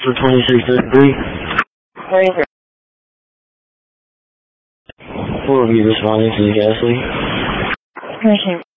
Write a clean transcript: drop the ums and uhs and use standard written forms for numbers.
for 2633. Ranger. Who will be responding to the gas leak? Ranger.